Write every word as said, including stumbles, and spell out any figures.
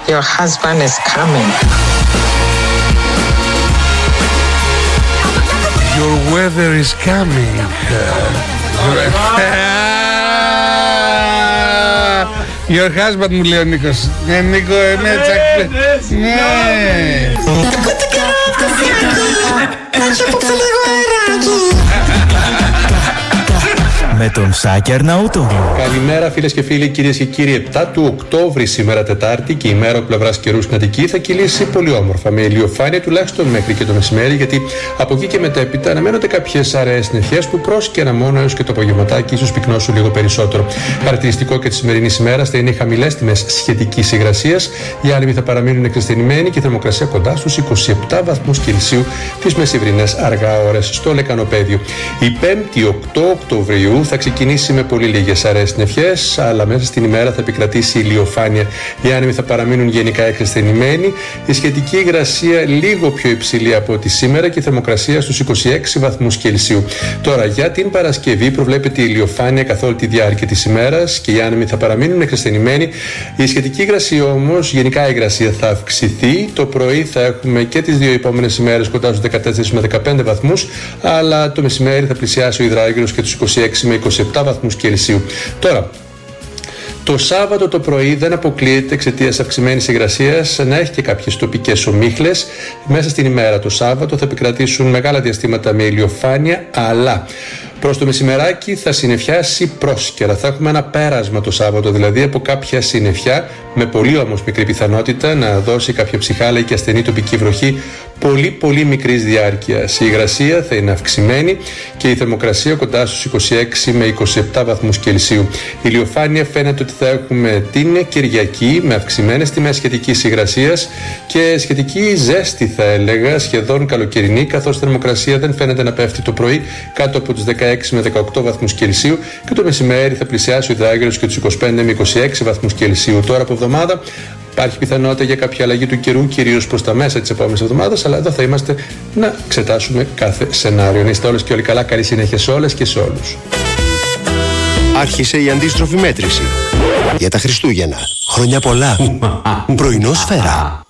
Your husband is coming. Your weather is coming. Your husband μου λέει ο Νίκος. Ναι, Νίκο, ναι, τσακ. Ναι. Με τον Σάκη Αρναούτο. Καλημέρα φίλες και φίλοι, κυρίες και κύριοι. επτά του Οκτώβρη σήμερα Τετάρτη και η μέρα από πλευράς καιρού στην Αττική θα κυλήσει πολύ όμορφα με ηλιοφάνεια τουλάχιστον μέχρι και το μεσημέρι, γιατί από εκεί και μετέπειτα αναμένονται κάποιες αραιές νεφιές που πρόσκαιρα μόνο έως και το απογευματάκι ίσως πυκνώσουν λίγο περισσότερο. Χαρακτηριστικό και τη σημερινή ημέρα θα είναι οι χαμηλές τιμές σχετικής υγρασίας. Οι άνεμοι θα παραμείνουν εξασθενημένοι και η θερμοκρασία κοντά στους είκοσι επτά βαθμούς Κελσίου τις μεσημβρινές αργά ώρες στο Λεκανοπέδιο. Η πέμπτη οκτώ Οκτωβρίου θα ξεκινήσει με πολύ λίγες αραιές νεφιές, αλλά μέσα στην ημέρα θα επικρατήσει ηλιοφάνεια. Οι άνεμοι θα παραμείνουν γενικά εξασθενημένοι. Η σχετική υγρασία λίγο πιο υψηλή από ό,τι σήμερα και η θερμοκρασία στους είκοσι έξι βαθμούς Κελσίου. Τώρα, για την Παρασκευή προβλέπεται η ηλιοφάνεια καθ' όλη τη διάρκεια της ημέρας και οι άνεμοι θα παραμείνουν εξασθενημένοι. Η σχετική υγρασία όμως, γενικά η υγρασία θα αυξηθεί. Το πρωί θα έχουμε και τις δύο επόμενες ημέρες κοντά στους δεκατέσσερα με δεκαπέντε βαθμούς, αλλά το μεσημέρι θα πλησιάσει ο υδράργυρος και τους είκοσι έξι με είκοσι επτά βαθμούς Κελσίου. Τώρα, το Σάββατο το πρωί δεν αποκλείεται εξαιτίας αυξημένης υγρασίας να έχει και κάποιες τοπικές ομίχλες. Μέσα στην ημέρα το Σάββατο θα επικρατήσουν μεγάλα διαστήματα με ηλιοφάνεια, αλλά προς το μεσημεράκι θα συννεφιάσει πρόσκαιρα. Θα έχουμε ένα πέρασμα το Σάββατο, δηλαδή από κάποια συννεφιά, με πολύ όμως μικρή πιθανότητα να δώσει κάποια ψυχάλα και ασθενή τοπική βροχή πολύ πολύ μικρής διάρκειας. Η υγρασία θα είναι αυξημένη και η θερμοκρασία κοντά στους είκοσι έξι με είκοσι επτά βαθμούς Κελσίου. Η ηλιοφάνεια φαίνεται ότι θα έχουμε την Κυριακή με αυξημένες τιμές σχετικής υγρασίας και σχετική ζέστη, θα έλεγα, σχεδόν καλοκαιρινή, καθώς η θερμοκρασία δεν φαίνεται να πέφτει το πρωί κάτω από τους δεκαέξι με δεκαοκτώ βαθμούς Κελσίου και το μεσημέρι θα πλησιάσει ο υδράργυρος και τους είκοσι πέντε με είκοσι έξι βαθμούς Κελσίου. Τώρα από εβδομάδα υπάρχει πιθανότητα για κάποια αλλαγή του καιρού, κυρίως προς τα μέσα της επόμενης εβδομάδας, αλλά εδώ θα είμαστε να εξετάσουμε κάθε σενάριο. Να είστε όλες και όλοι καλά, καλή συνέχεια σε όλες και σε όλους. Άρχισε η αντίστροφη μέτρηση για τα Χριστούγεννα. Χρόνια πολλά. Πρωινό Σφαίρα.